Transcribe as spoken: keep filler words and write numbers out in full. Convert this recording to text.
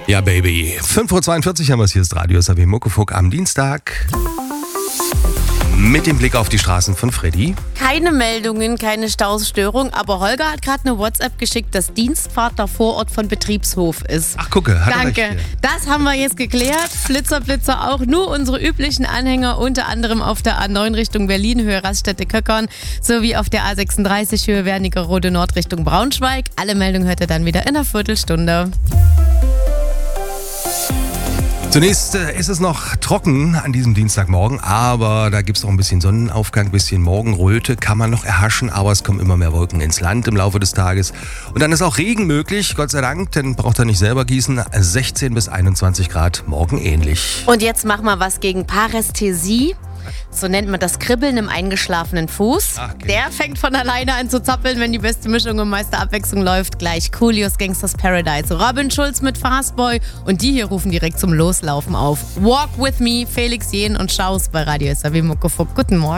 Ja, Baby. fünf Uhr zweiundvierzig haben wir es. Hier ist Radio S A W Muckefuck am Dienstag. Mit dem Blick auf die Straßen von Freddy. Keine Meldungen, keine Stausstörung, aber Holger hat gerade eine WhatsApp geschickt, dass Dienstfahrt der Vorort von Betriebshof ist. Ach, gucke, hat er Danke. recht. Das haben wir jetzt geklärt. Flitzer, Blitzer auch. Nur unsere üblichen Anhänger, unter anderem auf der A neun Richtung Berlin, Höhe Raststätte Köckern, sowie auf der A sechsunddreißig, Höhe Wernigerode Nord Richtung Braunschweig. Alle Meldungen hört ihr dann wieder in einer Viertelstunde. Zunächst äh, ist es noch trocken an diesem Dienstagmorgen, aber da gibt es noch ein bisschen Sonnenaufgang, ein bisschen Morgenröte, kann man noch erhaschen, aber es kommen immer mehr Wolken ins Land im Laufe des Tages. Und dann ist auch Regen möglich, Gott sei Dank, denn braucht er nicht selber gießen. sechzehn bis einundzwanzig Grad, morgen ähnlich. Und jetzt mach mal was gegen Parästhesie. So nennt man das Kribbeln im eingeschlafenen Fuß. Ach, okay. Der fängt von alleine an zu zappeln, wenn die beste Mischung und meiste Abwechslung läuft. Gleich Coolios Gangsters Paradise, Robin Schulz mit Fastboy und die hier rufen direkt zum Loslaufen auf. Walk with me, Felix Jähn und Schaus bei Radio S A W Muckefuck. Guten Morgen.